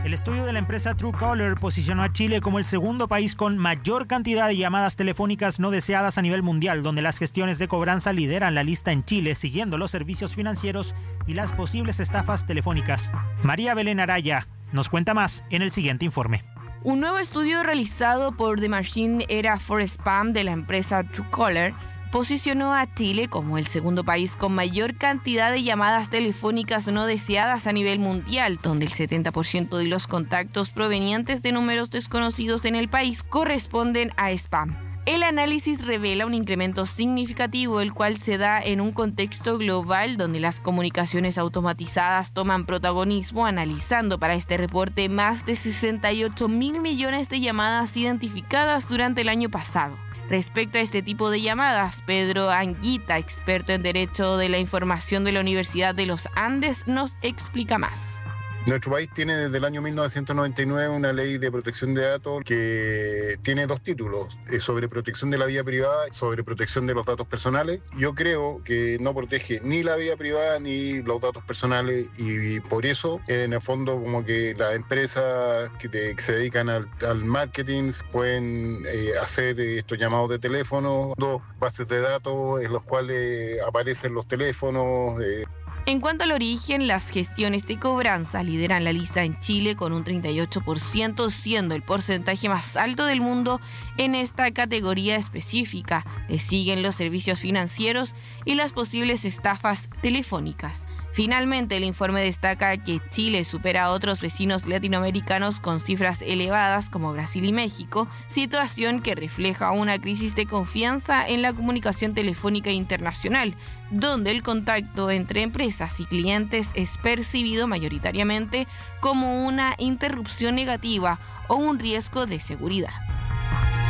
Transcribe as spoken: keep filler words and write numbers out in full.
El estudio de la empresa Truecaller posicionó a Chile como el segundo país con mayor cantidad de llamadas telefónicas no deseadas a nivel mundial, donde las gestiones de cobranza lideran la lista en Chile, siguiendo los servicios financieros y las posibles estafas telefónicas. María Belén Araya nos cuenta más en el siguiente informe. Un nuevo estudio realizado por The Machine Era for Spam de la empresa Truecaller posicionó a Chile como el segundo país con mayor cantidad de llamadas telefónicas no deseadas a nivel mundial, donde el setenta por ciento de los contactos provenientes de números desconocidos en el país corresponden a spam. El análisis revela un incremento significativo, el cual se da en un contexto global donde las comunicaciones automatizadas toman protagonismo, analizando para este reporte más de sesenta y ocho mil millones de llamadas identificadas durante el año pasado. Respecto a este tipo de llamadas, Pedro Anguita, experto en Derecho de la Información de la Universidad de los Andes, nos explica más. Nuestro país tiene desde el año mil novecientos noventa y nueve una ley de protección de datos que tiene dos títulos, sobre protección de la vida privada y sobre protección de los datos personales. Yo creo que no protege ni la vida privada ni los datos personales y por eso, en el fondo, como que las empresas que, te, que se dedican al, al marketing pueden eh, hacer estos llamados de teléfono, dos bases de datos en los cuales aparecen los teléfonos. Eh, En cuanto al origen, las gestiones de cobranza lideran la lista en Chile con un treinta y ocho por ciento, siendo el porcentaje más alto del mundo en esta categoría específica. Le siguen los servicios financieros y las posibles estafas telefónicas. Finalmente, el informe destaca que Chile supera a otros vecinos latinoamericanos con cifras elevadas como Brasil y México, situación que refleja una crisis de confianza en la comunicación telefónica internacional, donde el contacto entre empresas y clientes es percibido mayoritariamente como una interrupción negativa o un riesgo de seguridad.